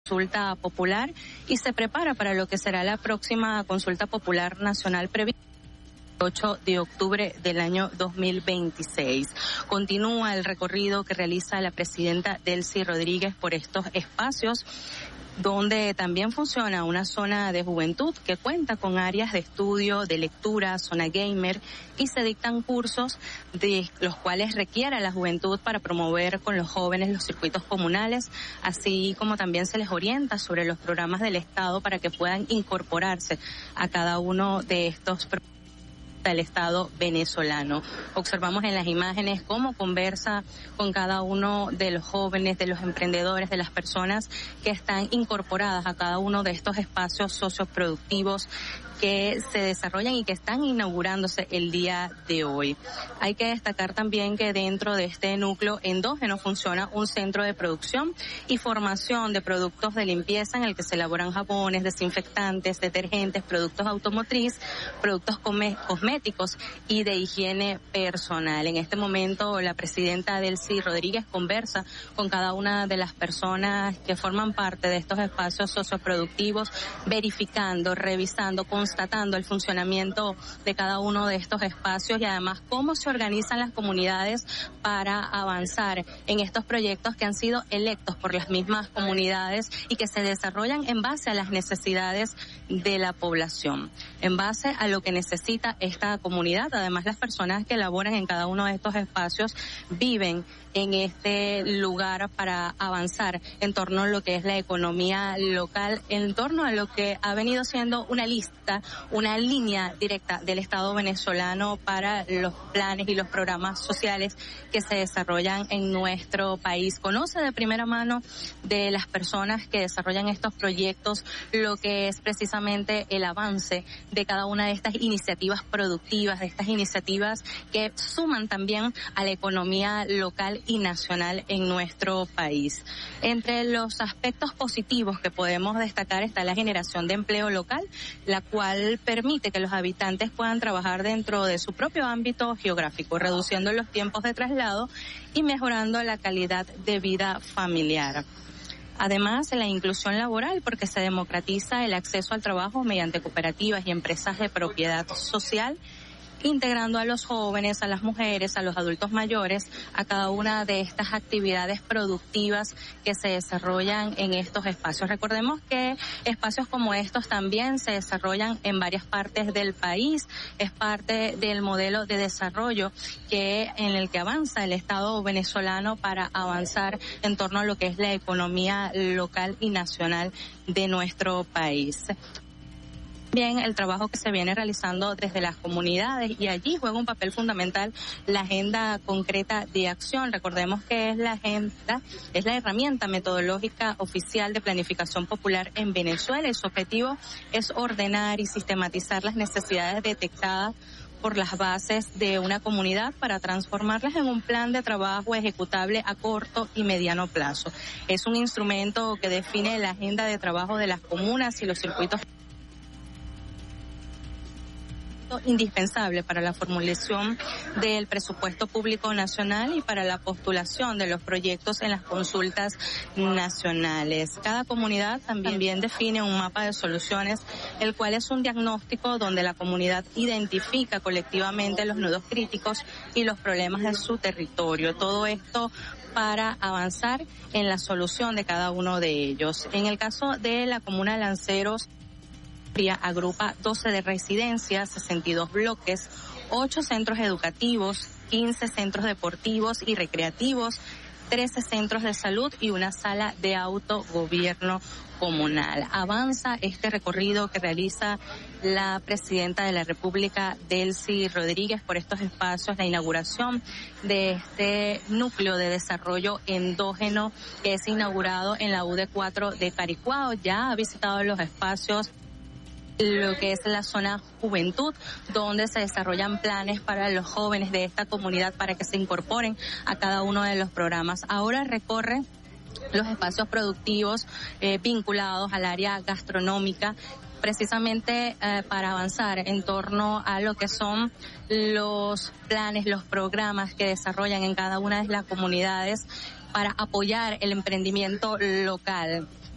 consulta popular y se prepara para lo que será la próxima consulta popular nacional prevista 8 de octubre del año 2026. Continúa el recorrido que realiza la presidenta Delcy Rodríguez por estos espacios, donde también funciona una zona de juventud que cuenta con áreas de estudio, de lectura, zona gamer, y se dictan cursos de los cuales requiere la juventud para promover con los jóvenes los circuitos comunales, así como también se les orienta sobre los programas del Estado para que puedan incorporarse a cada uno de estos programas del Estado venezolano. Observamos en las imágenes cómo conversa con cada uno de los jóvenes, de los emprendedores, de las personas que están incorporadas a cada uno de estos espacios socioproductivos que se desarrollan y que están inaugurándose el día de hoy. Hay que destacar también que dentro de este núcleo endógeno funciona un centro de producción y formación de productos de limpieza en el que se elaboran jabones, desinfectantes, detergentes, productos automotriz, productos cosméticos y de higiene personal. En este momento la presidenta Delcy Rodríguez conversa con cada una de las personas que forman parte de estos espacios socioproductivos, verificando, revisando, constatando el funcionamiento de cada uno de estos espacios y además cómo se organizan las comunidades para avanzar en estos proyectos que han sido electos por las mismas comunidades y que se desarrollan en base a las necesidades de la población, en base a lo que necesita esta comunidad. Además, las personas que laboran en cada uno de estos espacios viven en este lugar para avanzar en torno a lo que es la economía local, en torno a lo que ha venido siendo una línea directa del Estado venezolano para los planes y los programas sociales que se desarrollan en nuestro país. Conoce de primera mano de las personas que desarrollan estos proyectos lo que es precisamente el avance de cada una de estas iniciativas productivas, de estas iniciativas que suman también a la economía local y nacional en nuestro país. Entre los aspectos positivos que podemos destacar está la generación de empleo local, la cual permite que los habitantes puedan trabajar dentro de su propio ámbito geográfico, reduciendo los tiempos de traslado y mejorando la calidad de vida familiar. Además, la inclusión laboral, porque se democratiza el acceso al trabajo mediante cooperativas y empresas de propiedad social, integrando a los jóvenes, a las mujeres, a los adultos mayores, a cada una de estas actividades productivas que se desarrollan en estos espacios. Recordemos que espacios como estos también se desarrollan en varias partes del país, es parte del modelo de desarrollo en el que avanza el Estado venezolano para avanzar en torno a lo que es la economía local y nacional de nuestro país. Bien, el trabajo que se viene realizando desde las comunidades, y allí juega un papel fundamental la agenda concreta de acción. Recordemos que es la herramienta metodológica oficial de planificación popular en Venezuela, y su objetivo es ordenar y sistematizar las necesidades detectadas por las bases de una comunidad para transformarlas en un plan de trabajo ejecutable a corto y mediano plazo. Es un instrumento que define la agenda de trabajo de las comunas y los circuitos indispensable para la formulación del presupuesto público nacional y para la postulación de los proyectos en las consultas nacionales. Cada comunidad también define un mapa de soluciones, el cual es un diagnóstico donde la comunidad identifica colectivamente los nudos críticos y los problemas de su territorio. Todo esto para avanzar en la solución de cada uno de ellos. En el caso de la comuna de Lanceros, agrupa 12 de residencias, 62 bloques, 8 centros educativos, 15 centros deportivos y recreativos, 13 centros de salud y una sala de autogobierno comunal. Avanza este recorrido que realiza la presidenta de la República, Delcy Rodríguez, por estos espacios, la inauguración de este núcleo de desarrollo endógeno que es inaugurado en la UD4 de Caricuao. Ya ha visitado los espacios, lo que es la zona juventud, donde se desarrollan planes para los jóvenes de esta comunidad para que se incorporen a cada uno de los programas. Ahora recorre los espacios productivos vinculados al área gastronómica, precisamente para avanzar en torno a lo que son los planes, los programas que desarrollan en cada una de las comunidades para apoyar el emprendimiento local.